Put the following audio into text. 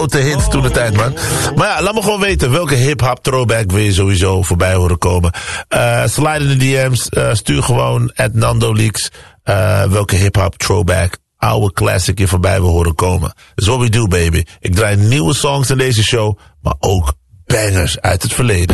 grote hits toen de tijd, man. Maar ja, laat me gewoon weten welke hip-hop throwback wil je sowieso voorbij horen komen. Slide in de DM's, stuur gewoon @NandoLeaks welke hip-hop throwback, oude classic je voorbij wil horen komen. That's what we do, baby. Ik draai nieuwe songs in deze show, maar ook bangers uit het verleden.